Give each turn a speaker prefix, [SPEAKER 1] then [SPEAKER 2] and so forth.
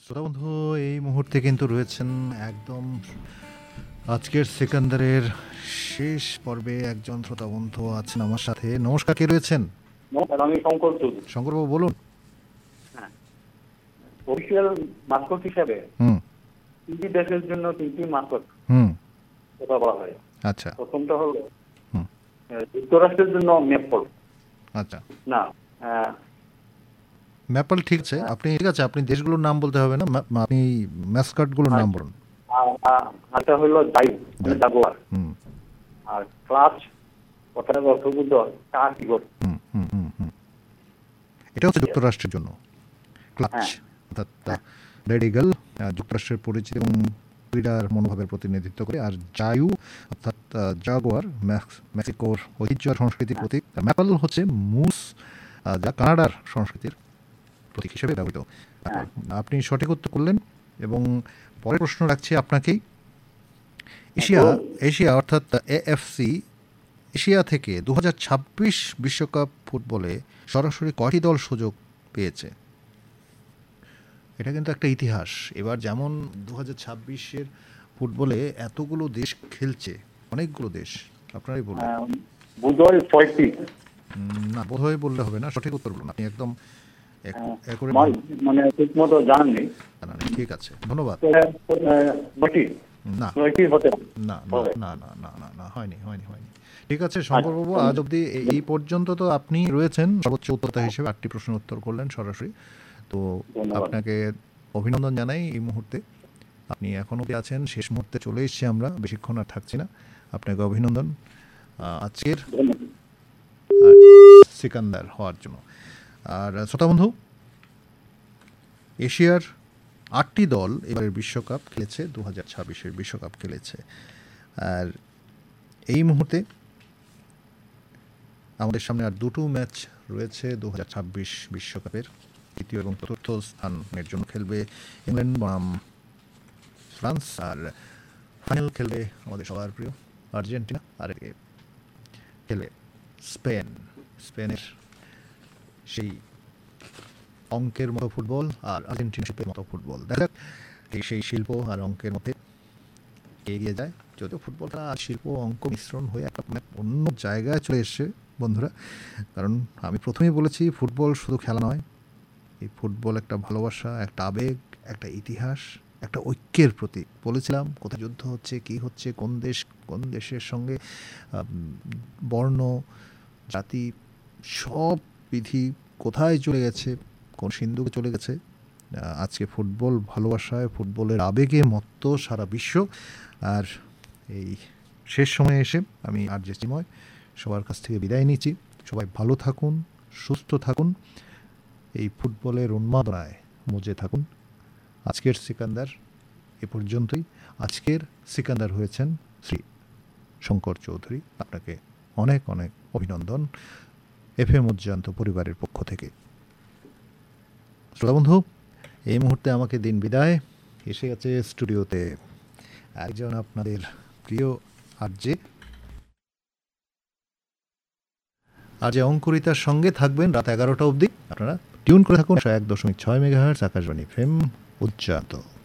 [SPEAKER 1] শ্রোতা বন্ধু, এই মুহূর্তে কিন্তু রয়েছেন একদম আজকের সিকান্দারের শেষ পর্বে একজন শ্রোতা বন্ধু আছেন আমার সাথে। নমস্কার, কে রয়েছেন?
[SPEAKER 2] নমস্কার, আমি শঙ্কর চৌধুরী।
[SPEAKER 1] শঙ্করবাবু বলুন।
[SPEAKER 2] হ্যাঁ, অফিসিয়াল মাস্কট হিসাবে
[SPEAKER 1] হুম
[SPEAKER 2] 3টি দেশের জন্য 3টি মাস্কট
[SPEAKER 1] হুম
[SPEAKER 2] কথা বলা হয়।
[SPEAKER 1] আচ্ছা
[SPEAKER 2] প্রথমটা হলো
[SPEAKER 1] হুম
[SPEAKER 2] যুক্তরাষ্ট্রের জন্য মেপল।
[SPEAKER 1] আচ্ছা,
[SPEAKER 2] না,
[SPEAKER 1] ম্যাপল ঠিক আছে। আপনি দেশগুলোর নাম বলতে হবে না, আপনি ম্যাসকটগুলোর নাম বলুন।
[SPEAKER 2] আরটা হলো জাগুয়ার।
[SPEAKER 1] হুম
[SPEAKER 2] আর ক্লাচ কথাটা অর্থবুদ্ধ কাহিগর।
[SPEAKER 1] হুম হুম হুম হুম এটা হচ্ছে যুক্তরাষ্ট্রের জন্য ক্লাচ,
[SPEAKER 2] হ্যাঁ।
[SPEAKER 1] অর্থাৎ রেড ইগল যুক্তরাষ্ট্রের পরিচিতি এবং ক্রীড়ার মনোভাবের প্রতিনিধিত্ব করে। আর জায়ু অর্থাৎ জাগুয়ার মেক্সিকোর ঐতিহ্য আর সংস্কৃতির প্রতীক। ম্যাপল হচ্ছে মুস, যা কানাডার সংস্কৃতির প্রতীক হিসেবে ব্যবহৃত। আপনি সঠিক উত্তর করলেন এবং পরের প্রশ্ন রাখছি আপনাকেই। এশিয়া অর্থাৎ এএফসি এশিয়া থেকে 2026 বিশ্বকাপ ফুটবলে সরাসরি কয়টি দল সুযোগ পেয়েছে? এটা কিন্তু একটা ইতিহাস। এবার যেমন 2026-এর ফুটবলে এতগুলো দেশ খেলছে, অনেকগুলো দেশ, আপনারাই বলুন।
[SPEAKER 2] বোধহয় 6টি।
[SPEAKER 1] না, বোধহয় বললে হবে না, সঠিক উত্তর বলুন। আপনি একদম
[SPEAKER 2] মানে ঠিক মতো জানেননি।
[SPEAKER 1] ঠিক আছে, ধন্যবাদ। না না না না না না না হয়নি। ঠিক আছে শঙ্করবাবু, আজ অব্দি এই পর্যন্ত তো আপনি রয়েছেন সর্বোচ্চ উত্তরদাতা হিসেবে। 8টি প্রশ্নের উত্তর করলেন সরাসরি। তো আপনাকে অভিনন্দন জানাই এই মুহূর্তে। আপনি এখনও আছেন, শেষ মুহূর্তে চলে এসেছি আমরা, বেশিক্ষণ আর থাকছি না। আপনাকে অভিনন্দন আজকের সিকান্দার হওয়ার জন্য। আর শ্রোতা বন্ধু, এশিয়ার 8টি দল এবারের বিশ্বকাপ খেলেছে, 2026-এর বিশ্বকাপ খেলেছে। আর এই মুহূর্তে আমাদের সামনে আর দুটো ম্যাচ রয়েছে 2026 বিশ্বকাপের। তৃতীয় এবং চতুর্থ স্থানের জন্য খেলবে ইংল্যান্ড বনাম ফ্রান্স, আর ফাইনাল খেলবে আমাদের সবার প্রিয় আর্জেন্টিনা, আর খেলবে স্পেনের সেই অঙ্কের মতো ফুটবল আর আর্জেন্টিনা শিল্পের মতো ফুটবল। দেখা যাক সেই শিল্প আর অঙ্কের মধ্যে এগিয়ে যায়। যদিও ফুটবলটা শিল্প অঙ্ক মিশ্রণ হয়ে একটা অন্য জায়গায় চলে এসছে বন্ধুরা। কারণ আমি প্রথমেই বলেছি, ফুটবল শুধু খেলা নয়, এই ফুটবল একটা ভালোবাসা, একটা আবেগ, একটা ইতিহাস, একটা ঐক্যের প্রতীক। বলেছিলাম কোথায় যুদ্ধ হচ্ছে, কি হচ্ছে, কোন দেশের সঙ্গে বর্ণ জাতি সব বিধি কোথায় চলে গেছে, কোন সিন্ধুকে চলে গেছে। আজকে ফুটবল ভালোবাসায়, ফুটবলের আবেগে মত্ত সারা বিশ্ব। আর এই শেষ সময়ে এসে আমি আর যে চিময় সবার কাছ থেকে বিদায় নিচ্ছি। সবাই ভালো থাকুন, সুস্থ থাকুন, এই ফুটবলের উন্মাদনায় মজে থাকুন। আজকের সিকান্দার এ পর্যন্তই। আজকের সিকান্দার হয়েছেন শ্রী শঙ্কর চৌধুরী। আপনাকে অনেক অনেক অভিনন্দন এফএম উজ্জান্ত পরিবারের পক্ষ থেকে। শ্রোতা বন্ধু, এই মুহূর্তে আমাকে দিন বিদায়। এসে গেছে স্টুডিওতে একজন আপনাদের প্রিয় আরজে অঙ্কুরিতার সঙ্গে থাকবেন রাত 11টা অবধি। আপনারা টিউন করে থাকুন 101.6 মেগাহার্টজ আকাশবাণী এফএম উজ্জান্ত।